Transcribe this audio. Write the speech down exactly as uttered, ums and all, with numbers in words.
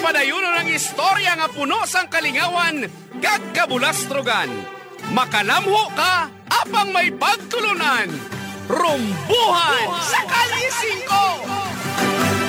Padayon ng istorya nga puno sang kalingawan, gagkabulastrogan. Makalamho ka, apang may pagtulunan. Rumbuhan sa Kalye five!